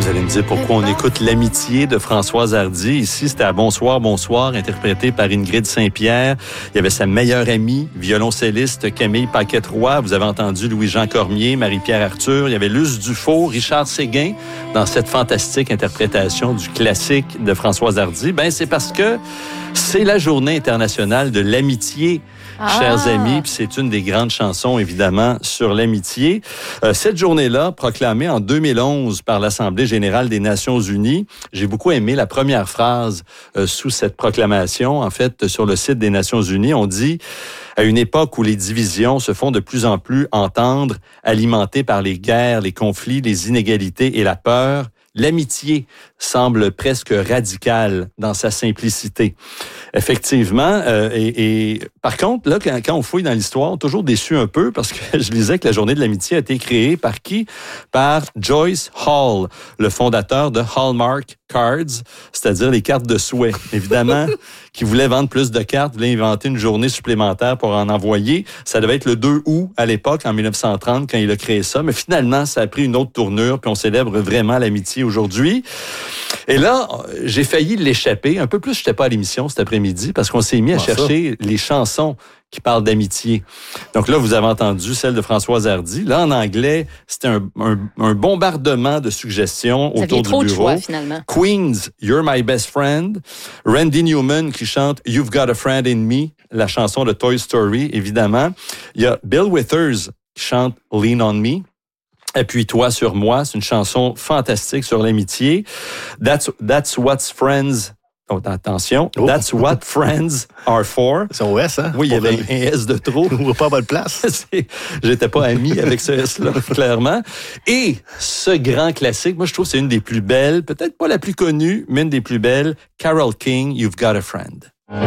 Vous allez me dire pourquoi on écoute L'amitié de Françoise Hardy. Ici, c'était à Bonsoir, Bonsoir, interprété par Ingrid Saint-Pierre. Il y avait sa meilleure amie, violoncelliste Camille Paquette-Roy. Vous avez entendu Louis-Jean Cormier, Marie-Pierre Arthur. Il y avait Luce Dufault, Richard Séguin dans cette fantastique interprétation du classique de Françoise Hardy. Ben, c'est parce que c'est la journée internationale de l'amitié. Chers amis, puis c'est une des grandes chansons, évidemment, sur l'amitié. Cette journée-là, proclamée en 2011 par l'Assemblée générale des Nations unies, j'ai beaucoup aimé la première phrase sous cette proclamation. En fait, sur le site des Nations unies, on dit « À une époque où les divisions se font de plus en plus entendre, alimentées par les guerres, les conflits, les inégalités et la peur, l'amitié semble presque radicale dans sa simplicité. » Effectivement. Et par contre, là, quand on fouille dans l'histoire, on est toujours déçu un peu parce que je lisais que la journée de l'amitié a été créée par qui? Par Joyce Hall, le fondateur de Hallmark Cards, c'est-à-dire les cartes de souhait. Évidemment, qui voulait vendre plus de cartes, voulait inventer une journée supplémentaire pour en envoyer. Ça devait être le 2 août à l'époque, en 1930, quand il a créé ça. Mais finalement, ça a pris une autre tournure, puis on célèbre vraiment l'amitié aujourd'hui. Et là, j'ai failli l'échapper. Un peu plus, je n'étais pas à l'émission cet après-midi, parce qu'on s'est mis à chercher les chansons qui parlent d'amitié. Donc là, vous avez entendu celle de Françoise Hardy. Là, en anglais, c'était un bombardement de suggestions autour du bureau. Trop de choix, finalement. Queen's You're My Best Friend. Randy Newman qui chante You've Got a Friend in Me, la chanson de Toy Story, évidemment. Il y a Bill Withers qui chante Lean on Me. Appuie-toi sur moi, c'est une chanson fantastique sur l'amitié. That's what's friends. Oh, attention, That's what friends are for. C'est un S, hein? Oui, il y avait un S de trop. On pas à bonne place. J'étais pas ami avec ce S-là, clairement. Et ce grand classique, moi, je trouve que c'est une des plus belles, peut-être pas la plus connue, mais une des plus belles, Carole King, You've Got a Friend.